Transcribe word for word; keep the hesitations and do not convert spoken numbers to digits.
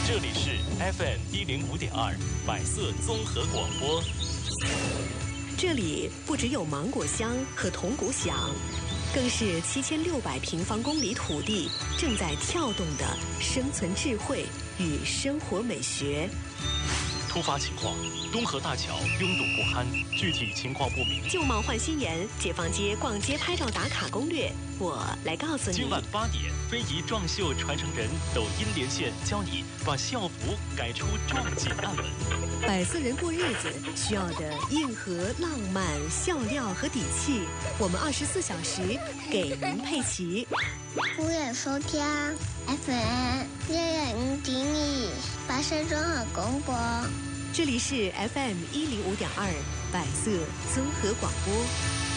这里是 F M 一零五点二百色综合广播。 这里不只有芒果香和铜鼓响，更是七千六百平方公里土地正在跳动的生存智慧与生活美学。 突发情况，东河大桥拥堵不堪，具体情况不明。 旧貌换新颜，解放街逛街拍照打卡攻略，我来告诉你。 今晚八点，非遗壮绣传承人抖音连线，教你把校服改出壮锦暗纹。 百色人过日子需要的硬核、浪漫、笑料和底气，我们二十四小时给您配齐。 欢迎收听 F M 一零五点二百色综合广播， 这里是 F M 一零五点二百色综合广播。